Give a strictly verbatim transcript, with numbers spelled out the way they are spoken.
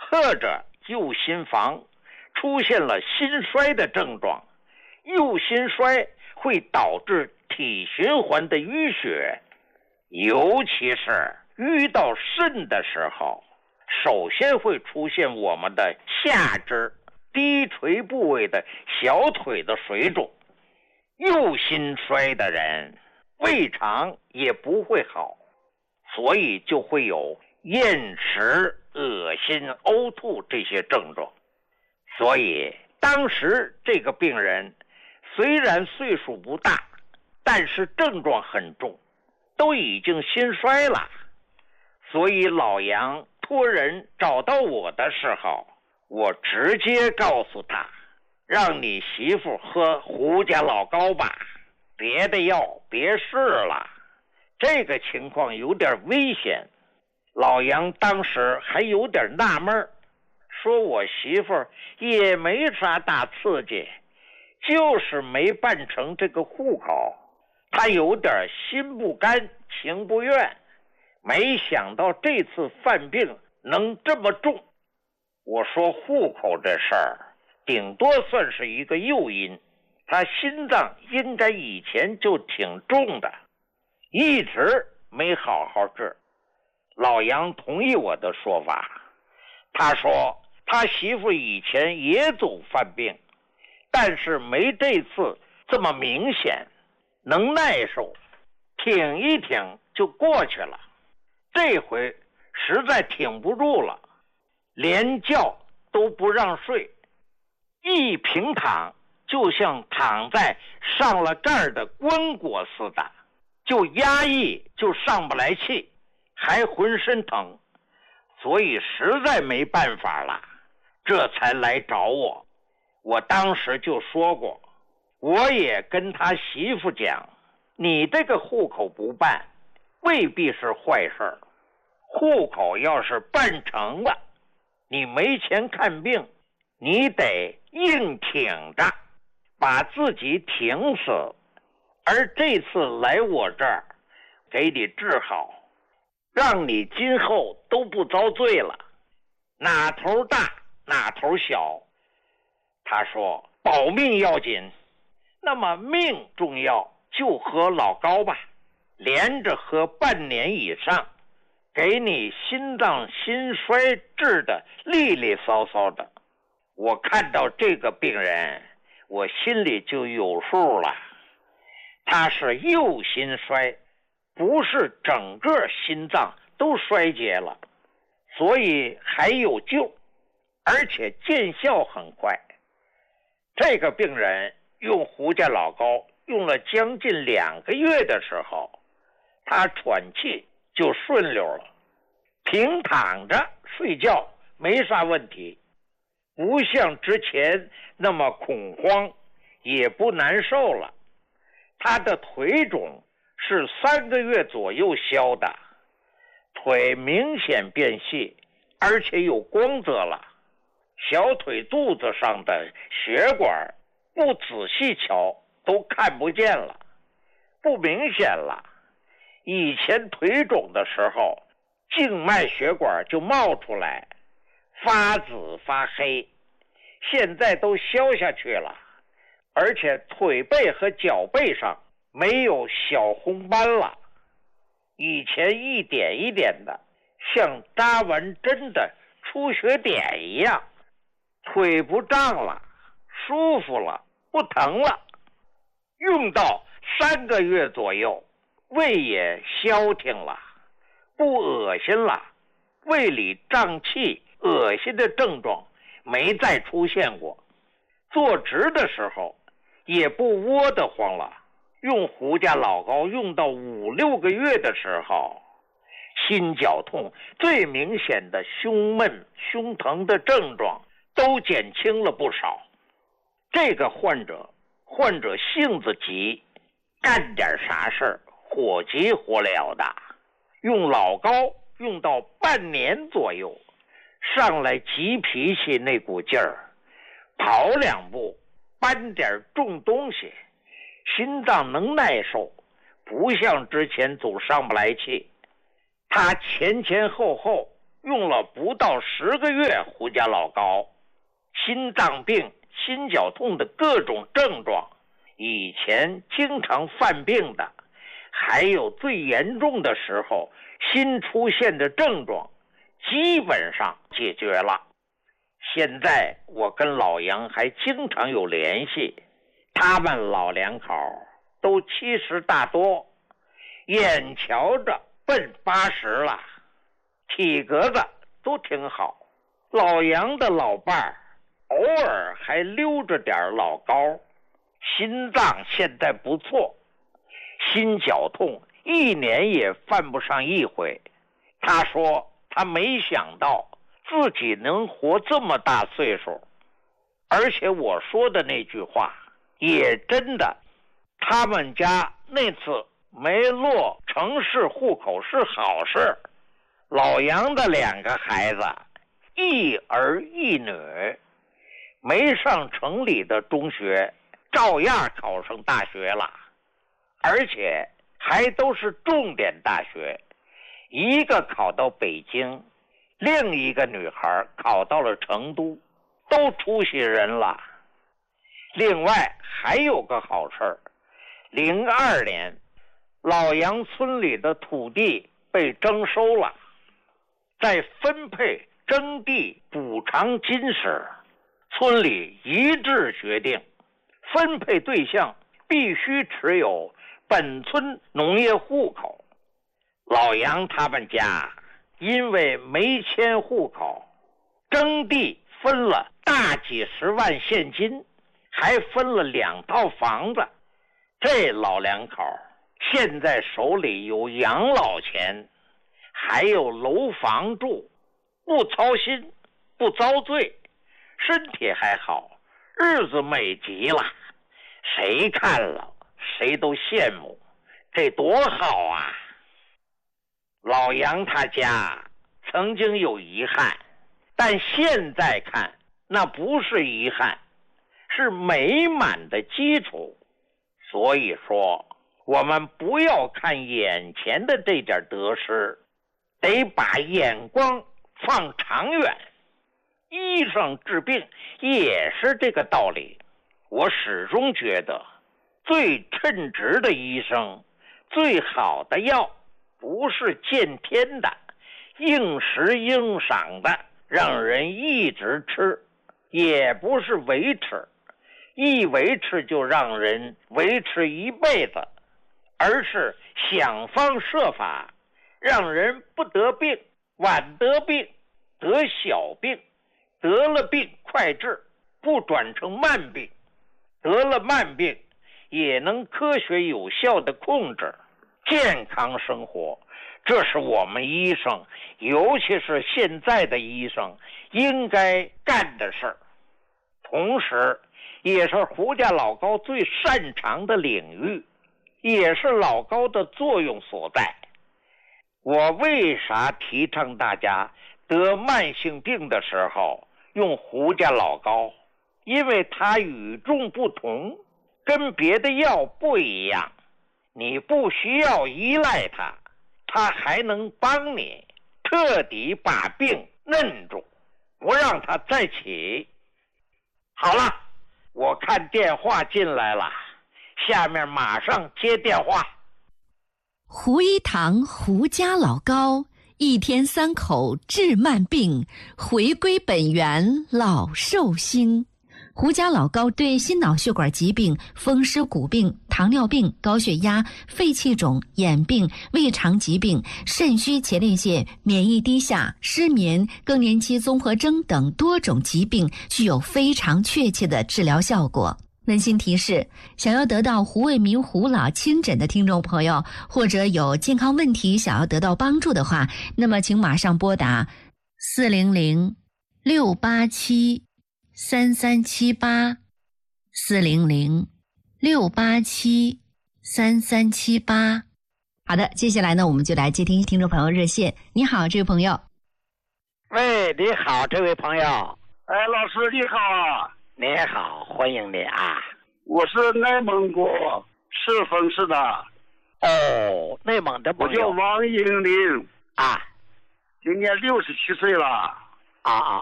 或者右心房出现了心衰的症状。右心衰会导致体循环的淤血，尤其是淤到肾的时候，首先会出现我们的下肢低垂部位的小腿的水肿。右心衰的人胃肠也不会好，所以就会有厌食、恶心、呕吐这些症状。所以当时这个病人虽然岁数不大，但是症状很重，都已经心衰了。所以老杨托人找到我的时候，我直接告诉他，让你媳妇喝胡家老膏吧，别的药别试了，这个情况有点危险。老杨当时还有点纳闷，说我媳妇也没啥大刺激，就是没办成这个户口，她有点心不甘情不愿，没想到这次犯病能这么重。我说户口这事儿顶多算是一个诱因，他心脏应该以前就挺重的，一直没好好治。老杨同意我的说法，他说他媳妇以前也总犯病，但是没这次这么明显，能耐受，挺一挺就过去了。这回实在挺不住了，连觉都不让睡，一平躺就像躺在上了盖的棺椁似的，就压抑，就上不来气，还浑身疼，所以实在没办法了，这才来找我。我当时就说过，我也跟他媳妇讲，你这个户口不办未必是坏事，户口要是办成了，你没钱看病，你得硬挺着，把自己挺死。而这次来我这儿给你治好，让你今后都不遭罪了，哪头大哪头小。他说保命要紧，那么命重要，就喝老膏吧，连着喝半年以上，给你心脏心衰治的利利索索的。我看到这个病人，我心里就有数了，他是右心衰，不是整个心脏都衰竭了，所以还有救，而且见效很快。这个病人用胡家老膏用了将近两个月的时候，他喘气就顺溜了，平躺着睡觉没啥问题，不像之前那么恐慌，也不难受了。他的腿肿是三个月左右消的，腿明显变细，而且有光泽了。小腿肚子上的血管不仔细瞧都看不见了，不明显了。以前腿肿的时候，静脉血管就冒出来，发紫发黑，现在都消下去了，而且腿背和脚背上没有小红斑了，以前一点一点的，像扎完针的出血点一样。腿不胀了，舒服了，不疼了。用到三个月左右，胃也消停了，不恶心了，胃里胀气、恶心的症状没再出现过。坐直的时候也不窝得慌了。用胡家老膏用到五六个月的时候，心绞痛最明显的胸闷、胸疼的症状都减轻了不少。这个患者患者性子急，干点啥事儿火急火燎的，用老膏用到半年左右，上来急脾气那股劲儿，跑两步搬点重东西，心脏能耐受，不像之前总上不来气。他前前后后用了不到十个月，胡家老高心脏病、心绞痛的各种症状，以前经常犯病的，还有最严重的时候新出现的症状，基本上解决了。现在我跟老杨还经常有联系，他们老两口都七十大多，眼瞧着奔八十了，体格子都挺好。老杨的老伴儿偶尔还溜着点老高，心脏现在不错，心绞痛一年也犯不上一回。他说他没想到自己能活这么大岁数，而且我说的那句话也真的，他们家那次没落城市户口是好事。老杨的两个孩子一儿一女，没上城里的中学照样考上大学了，而且还都是重点大学，一个考到北京，另一个女孩考到了成都，都出息人了。另外还有个好事儿，零二年老杨村里的土地被征收了，在分配征地补偿金时，村里一致决定分配对象必须持有本村农业户口。老杨他们家因为没迁户口，征地分了大几十万现金，还分了两套房子。这老两口现在手里有养老钱，还有楼房住，不操心，不遭罪，身体还好，日子美极了。谁看了谁都羡慕，这多好啊！老杨他家曾经有遗憾，但现在看那不是遗憾，是美满的基础。所以说我们不要看眼前的这点得失，得把眼光放长远。医生治病也是这个道理。我始终觉得最称职的医生，最好的药，不是见天的应时应赏的让人一直吃，也不是维持，一维持就让人维持一辈子，而是想方设法让人不得病，晚得病，得小病，得了病快治，不转成慢病，得了慢病也能科学有效的控制，健康生活。这是我们医生，尤其是现在的医生应该干的事儿，同时也是胡家老高最擅长的领域，也是老高的作用所在。我为啥提倡大家得慢性病的时候用胡家老高？因为它与众不同，跟别的药不一样，你不需要依赖它，它还能帮你彻底把病摁住，不让它再起。好了，我看电话进来了，下面马上接电话。 胡一堂胡家老高，一天三口治慢病，回归本源老寿星。胡家老高对心脑血管疾病、风湿骨病、糖尿病、高血压、肺气肿、眼病、胃肠疾病、肾虚前列腺、免疫低下、失眠、更年期综合征等多种疾病具有非常确切的治疗效果。温馨提示，想要得到胡卫民胡老亲诊的听众朋友，或者有健康问题想要得到帮助的话，那么请马上拨打四零零六八七三三七八，四零零六八七三三七八。好的，接下来呢，我们就来接听听众朋友热线。你好，这位朋友。 喂，你好，这位朋友。 哎，老师你好。 你好，欢迎你啊！ 我是内蒙古赤峰市的。 哦，内蒙的朋友。 我叫王英林啊。 今年六十七岁了。 啊啊